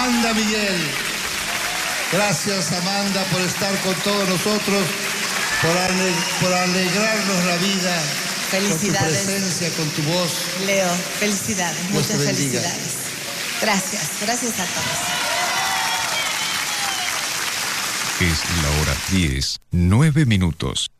Amanda Miguel. Gracias, Amanda, por estar con todos nosotros, por alegrarnos la vida. Felicidades. Con tu presencia, con tu voz. Leo, felicidades, Dios muchas te bendiga. felicidades. Gracias, gracias a todos. Es la hora 10:09.